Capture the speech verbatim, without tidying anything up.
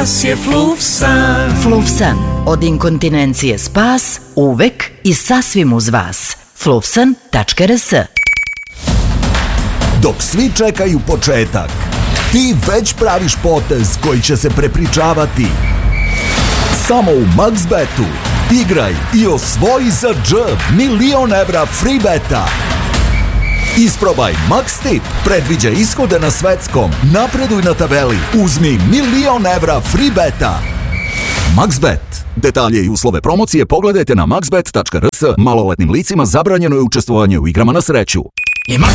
spas je Fluvsan. Fluvsan, od inkontinencije spas, uvek i sasvim uz vas. fluvsan tačka r s. Dok svi čekaju početak, ti već praviš potez koji će se prepričavati. Samo u MaxBetu igraj i osvoji za džep milion evra free beta. Isprobaj Max Tip, predviđa ishode na svetskom, napreduj na tabeli, uzmi milion evra free beta. MaxBet. Detalje i uslove promocije pogledajte na maxbet tačka r s. Maloletnim licima zabranjeno je učestvovanje u igrama na sreću. I Max